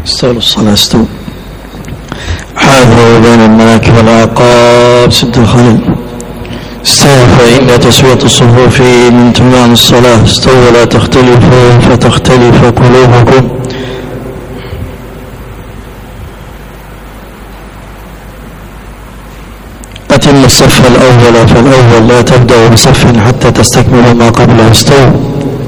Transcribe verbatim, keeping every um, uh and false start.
استولوا الصلاة استووا حاذوا بين المناكب والأعقاب سد الخلل استووا فإن تسوية الصفوف من تمام الصلاة استووا لا تختلفوا فتختلف قلوبكم أتم الصف الأول فالأول لا تبدأ بصف حتى تستكمل ما قبله استووا